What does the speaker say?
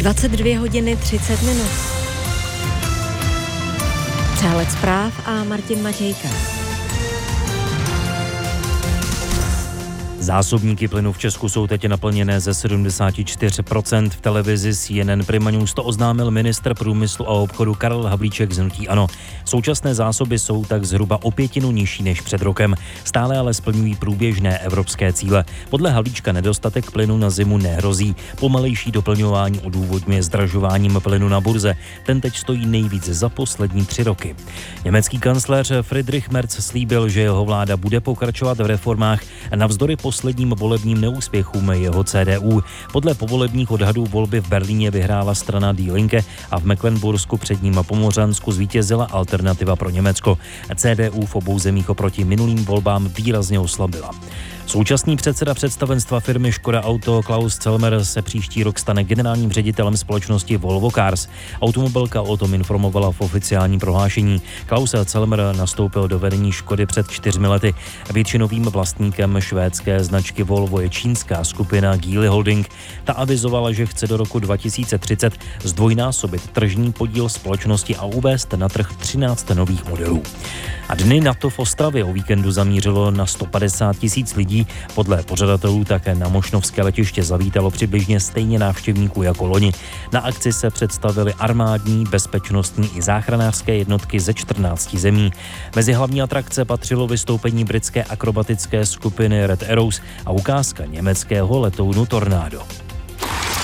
22 hodiny 30 minut. Přehled zpráv a Martin Matějka. Zásobníky plynu v Česku jsou teď naplněné ze 74%. V televizi CNN Prima News to oznámil ministr průmyslu a obchodu Karel Havlíček z hnutí ANO. Současné zásoby jsou tak zhruba o 1/5 nižší než před rokem. Stále ale splňují průběžné evropské cíle. Podle Havlíčka nedostatek plynu na zimu nehrozí. Pomalejší doplňování odůvodňuje zdražováním plynu na burze. Ten teď stojí nejvíc za poslední 3 roky. Německý kancléř Friedrich Merz slíbil, že jeho vláda bude pokračovat v reformách navzdory posledním volebním neúspěchům jeho CDU. Podle povolebních odhadů volby v Berlíně vyhrála strana Die Linke a v Mecklenbursku, Předním Pomořansku zvítězila Alternativa pro Německo. CDU v obou zemích oproti minulým volbám výrazně oslabila. Současný předseda představenstva firmy Škoda Auto Klaus Celmer se příští rok stane generálním ředitelem společnosti Volvo Cars. Automobilka o tom informovala v oficiálním prohlášení. Klaus Celmer nastoupil do vedení Škody před 4 lety. Většinovým vlastníkem švédské značky Volvo je čínská skupina Geely Holding. Ta avizovala, že chce do roku 2030 zdvojnásobit tržní podíl společnosti a uvést na trh 13 nových modelů. A dny NATO v Ostravě o víkendu zamířilo na 150 000 lidí. Podle pořadatelů také na mošnovské letiště zavítalo přibližně stejně návštěvníků jako loni. Na akci se představily armádní, bezpečnostní i záchranářské jednotky ze 14 zemí. Mezi hlavní atrakce patřilo vystoupení britské akrobatické skupiny Red Arrows a ukázka německého letounu Tornado.